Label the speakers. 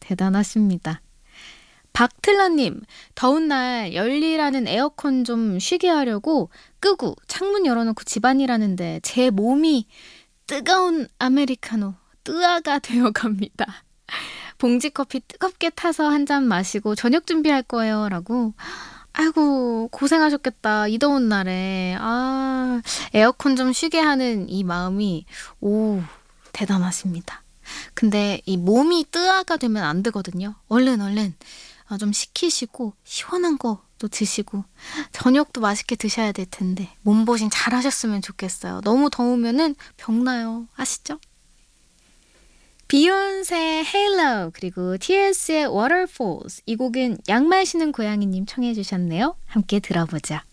Speaker 1: 대단하십니다. 박틀라님, 더운 날 열일하는 에어컨 좀 쉬게 하려고 끄고 창문 열어놓고 집안일하는데 제 몸이 뜨거운 아메리카노, 뜨아가 되어갑니다. 봉지커피 뜨겁게 타서 한 잔 마시고 저녁 준비할 거예요. 라고. 아이고, 고생하셨겠다. 이 더운 날에. 에어컨 좀 쉬게 하는 이 마음이, 대단하십니다. 근데 이 몸이 뜨아가 되면 안 되거든요. 얼른 좀 식히시고 시원한 거도 드시고 저녁도 맛있게 드셔야 될 텐데 몸보신 잘 하셨으면 좋겠어요. 너무 더우면은 병나요. 아시죠? 비욘세의 Halo 그리고 TS의 Waterfalls 이 곡은 양말 신은 고양이님 청해 주셨네요. 함께 들어보자.